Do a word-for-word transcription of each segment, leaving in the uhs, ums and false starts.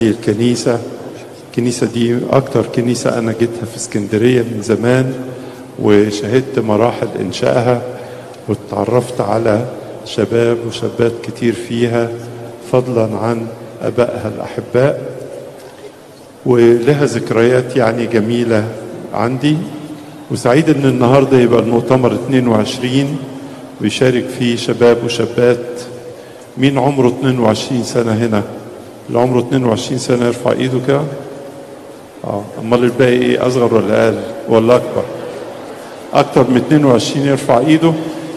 الكنيسة الكنيسة دي أكتر كنيسة أنا جيتها في اسكندرية من زمان، وشهدت مراحل إنشائها واتعرفت على شباب وشابات كتير فيها فضلا عن أبائها الأحباء، ولها ذكريات يعني جميلة عندي. وسعيد أن النهاردة يبقى المؤتمر اثنين وعشرين ويشارك فيه شباب وشابات. مين عمره اثنين وعشرين سنة هنا؟ اللي عمره اثنين وعشرين سنة يرفع ايده كده. اه امال الباقي ايه، اصغر ولا اقل ولا اكبر؟ اكتر من اثنين وعشرين يرفع ايده،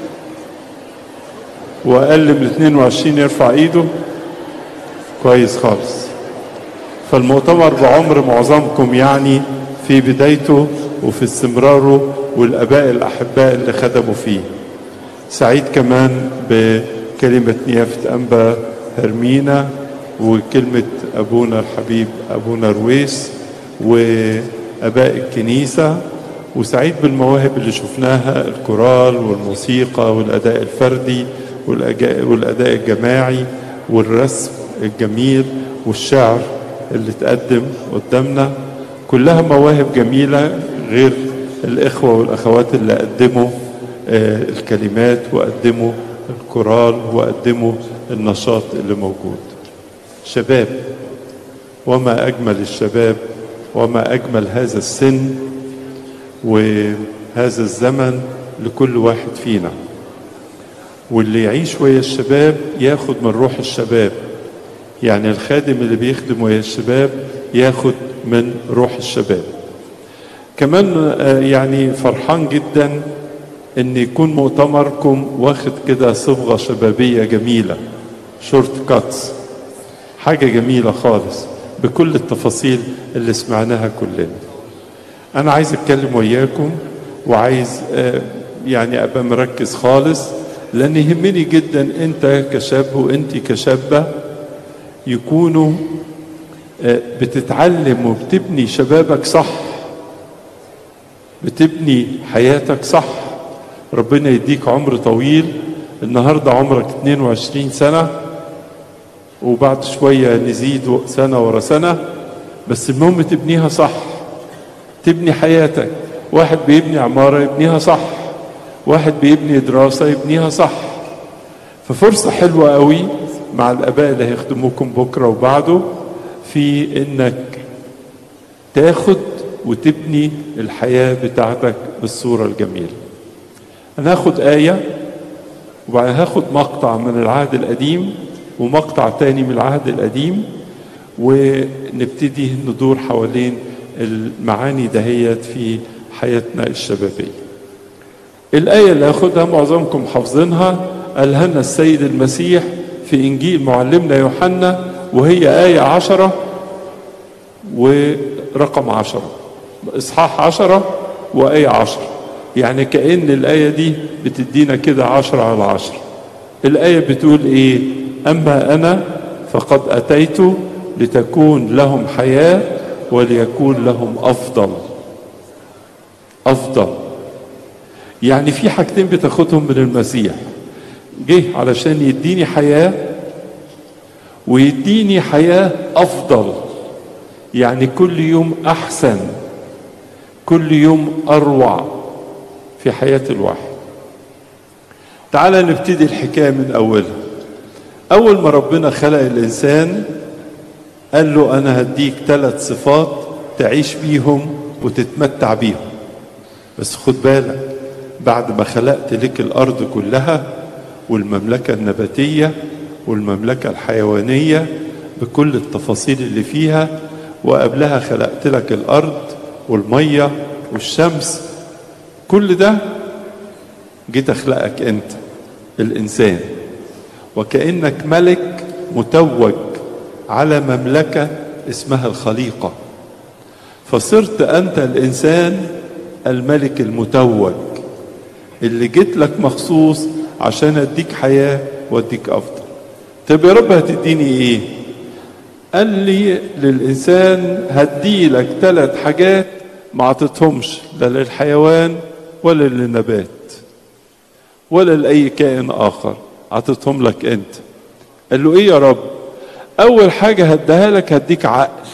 واقل من اثنين وعشرين يرفع ايده. كويس خالص. فالمؤتمر بعمر معظمكم يعني في بدايته وفي استمراره، والاباء الاحباء اللي خدموا فيه. سعيد كمان بكلمة نيافة أنبا هرمينا وكلمة أبونا الحبيب أبونا رويس وأباء الكنيسة، وسعيد بالمواهب اللي شفناها، الكورال والموسيقى والأداء الفردي والأداء الجماعي والرسم الجميل والشعر اللي تقدم قدامنا. كلها مواهب جميلة، غير الإخوة والأخوات اللي قدموا الكلمات وقدموا الكورال وقدموا النشاط اللي موجود. شباب، وما أجمل الشباب وما أجمل هذا السن وهذا الزمن لكل واحد فينا. واللي يعيش ويا الشباب ياخد من روح الشباب، يعني الخادم اللي بيخدم ويا الشباب ياخد من روح الشباب. كمان يعني فرحان جدا ان يكون مؤتمركم واخد كده صبغة شبابية جميلة، شورت كاتس، حاجة جميلة خالص بكل التفاصيل اللي سمعناها كلنا. انا عايز اتكلم وياكم، وعايز يعني ابقى مركز خالص، لان يهمني جدا انت كشاب وانت كشابة يكونوا بتتعلم وبتبني شبابك صح، بتبني حياتك صح. ربنا يديك عمر طويل. النهاردة عمرك اثنين وعشرين سنة، وبعد شوية نزيد سنة ورا سنة، بس المهم تبنيها صح، تبني حياتك. واحد بيبني عمارة يبنيها صح، واحد بيبني دراسة يبنيها صح. ففرصة حلوة قوي مع الآباء اللي هيخدموكم بكرة وبعده في إنك تاخد وتبني الحياة بتاعتك بالصورة الجميلة. أنا هاخد آية، وبعدين هاخد مقطع من العهد القديم ومقطع تاني من العهد القديم، ونبتدي ندور حوالين المعاني دهيت في حياتنا الشبابية. الآية اللي هاخدها معظمكم حافظينها، قالها لنا السيد المسيح في إنجيل معلمنا يوحنا، وهي آية عشرة ورقم عشرة، إصحاح عشرة وآية عشرة. يعني كأن الآية دي بتدينا كده عشرة على عشرة. الآية بتقول إيه؟ أما أنا فقد أتيت لتكون لهم حياة وليكون لهم أفضل. أفضل يعني في حاجتين بتاخدهم من المسيح. جه علشان يديني حياة ويديني حياة أفضل، يعني كل يوم أحسن، كل يوم أروع في حياة الواحد. تعال نبتدي الحكاية من أولها. أول ما ربنا خلق الإنسان قال له أنا هديك ثلاث صفات تعيش بيهم وتتمتع بيهم، بس خد بالك، بعد ما خلقت لك الأرض كلها والمملكة النباتية والمملكة الحيوانية بكل التفاصيل اللي فيها، وقبلها خلقت لك الأرض والمية والشمس، كل ده جيت أخلقك أنت الإنسان، وكأنك ملك متوج على مملكة اسمها الخليقة. فصرت أنت الإنسان الملك المتوج اللي جيت لك مخصوص عشان أديك حياة وأديك أفضل. طب يا رب هتديني إيه؟ قال لي للإنسان هدي لك ثلاث حاجات ما عطتهمش لا للحيوان ولا للنبات ولا لأي كائن آخر، عطتهم لك أنت. قال له إيه يا رب؟ اول حاجة هديها لك هديك عقل.